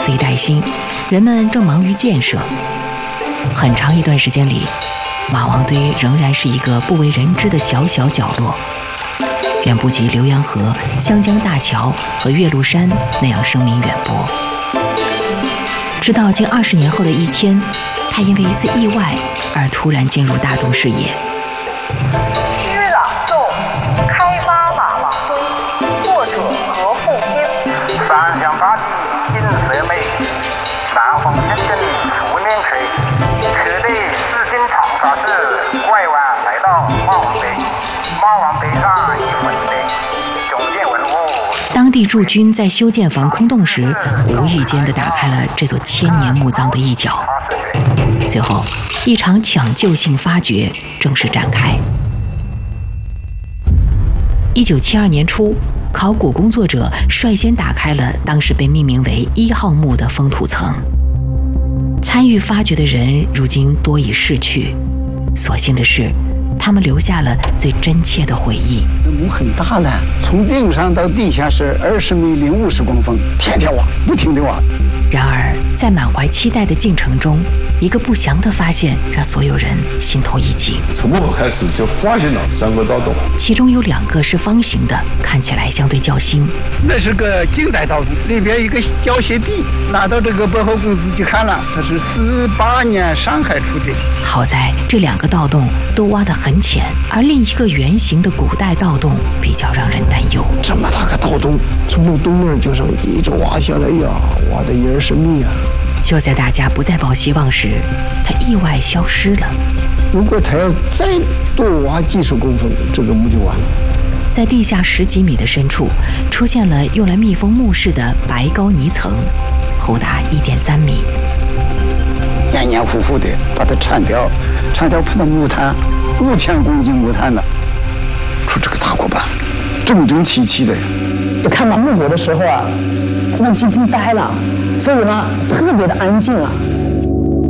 非待兴，人们正忙于建设。很长一段时间里，马王堆仍然是一个不为人知的小小角落，远不及浏阳河、湘江大桥和岳麓山那样声名远播。直到近20年后的一天，他因为一次意外而突然进入大众视野。 诗朗诵《开发马王堆》，作者何复兴。 三湘大地景色美，山峰千千出年客。客得紫金长沙市，拐弯来到马王堆。马王堆上一分碑，中间文物。 当地驻军在修建防空洞时，无意间地打开了这座千年墓葬的一角。随后，一场抢救性发掘正式展开。1972年初，考古工作者率先打开了当时被命名为1号墓的封土层。参与发掘的人如今多已逝去，所幸的是，他们留下了最真切的回忆。 墓很大了，从顶上到地下是20米零50公分，天天挖，不停地挖。 然而，在满怀期待的进程中，一个不祥的发现让所有人心头一惊。 从墓口开始就发现了3个盗洞， 其中有2个是方形的，看起来相对较新。 那是个近代盗洞，里边一个胶鞋地，拿到这个百货公司去看了，它是48年上海出的。 好在这2个盗洞都挖得很浅，而另一个圆形的古代盗洞比较让人担忧。 这么大个盗洞，从那东面就上一直挖下来呀，挖的20米啊！ 就在大家不再抱希望时，它意外消失了。 如果他要再多挖几十公分，这个墓就完了。 在地下10几米的深处，出现了用来密封墓室的白膏泥层，厚达1.3米。 黏黏糊糊的，把它铲掉碰到木炭，5000公斤木炭了，出这个大锅巴，整整齐齐的。 我看到墓椁的时候啊，那几乎呆了，所以呢，特别的安静啊。